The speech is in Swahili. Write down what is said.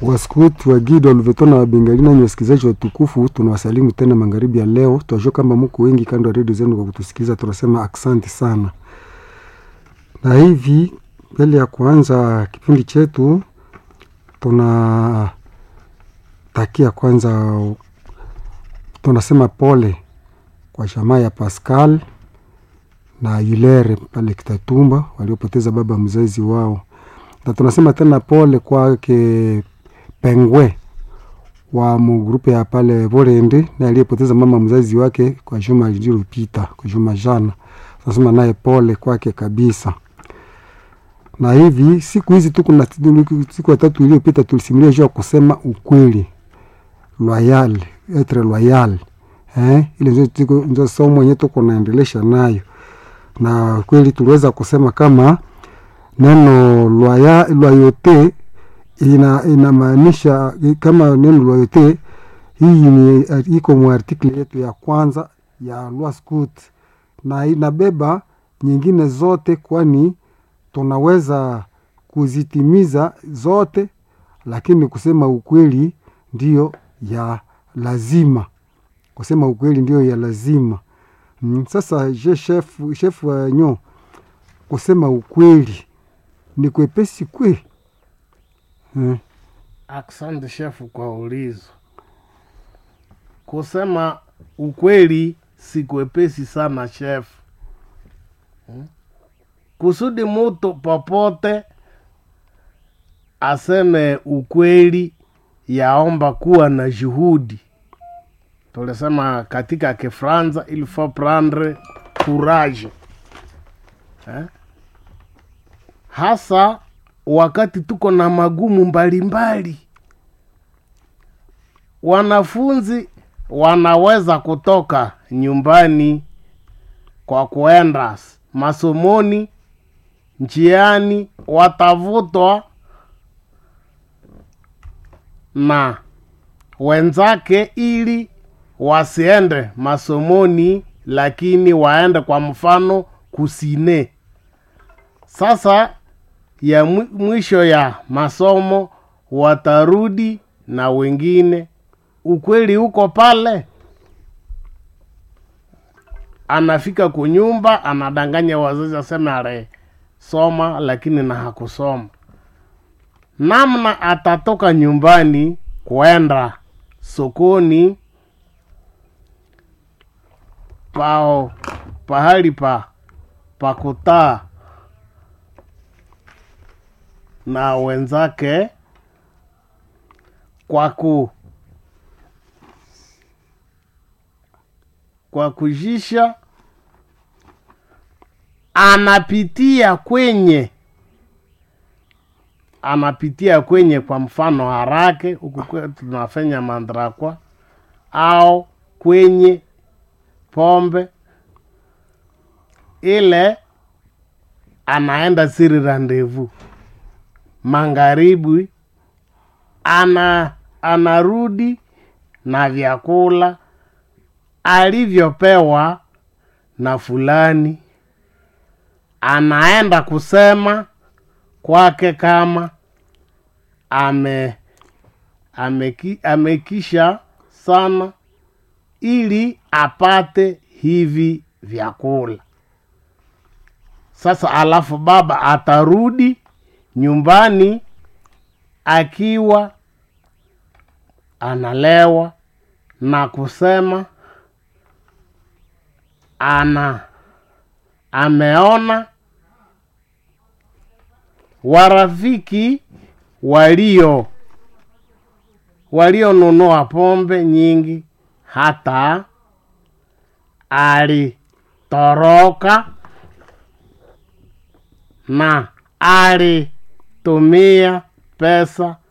Waskuti wa Gido Luvetona wa Bengalina, ni wasikizaji watukufu, tunawasalimu tena magharibi ya leo. Tunajua kama mko wengi kando ya redio zenu kwa kutusikiza, tunasema asante sana. Na hivi mbele ya kuanza kipindi chetu, tunatakia kwanza, tunasema pole kwa jamaa ya Pascal na Yulere pale Kitatumba waliopoteza baba mzazi wao. Na tunasema tena pole kwake Pengwe wa mgrupe ya pale Vorende na aliyepoteza mama mzazi wake kwa juma iliyopita, kwa juma jana. Tunasema naye pole kwake kabisa. Na hivi siku hizi tu kuna siku ya tatu iliyopita tulisimulia juu ya kusema ukweli. Loyal, être loyal. Ile ndio somo yenyewe tuko naendelesha nayo. Na kweli tuliweza kusema kama neno loyauté inamaanisha kama neno loyauté hii ni iko mu article yetu ya kwanza ya loi scout, na inabeba nyingine zote, kwani tunaweza kuzitimiza zote, lakini kusema ukweli ndio ya lazima. Kusema ukweli ndio ya lazima. Sasa chef wa nyo, kusema ukweli ni kwepesi kwe? Asante chef kwa ulizo. Kusema ukweli si kwepesi sana chef. Kusudi mtu popote aseme ukweli yaomba kuwa na juhudi. Tulisema katika Kifranza, il faut prendre courage. Hasa wakati tuko na magumu mbalimbali. Wanafunzi wanaweza kutoka nyumbani kwa kuenda masomoni, njiani watavutwa na wenzake ili wasiende masomoni, lakini waende kwa mfano kusine. Sasa ya mwisho ya masomo watarudi na wengine. Ukweli uko pale. Anafika kunyumba, anadanganya wazazi aseme ale soma, lakini na hakusoma. Namna atatoka nyumbani kuenda sokoni pahali pa kutaa na wenzake kwa kujisha, anapitia kwenye kwa mfano harake, huku tunafanya mandrakwa, au kwenye pombe ile, anaenda siri rendezvous magharibi, anarudi na vyakula alivyopewa na fulani. Anaenda kusema kwake kama amekisha sana ili apate hivi vyakula. Sasa alafu baba atarudi nyumbani akiwa analewa na kusema ameona warafiki walionunua pombe nyingi, hata alitoroka na alitumia pesa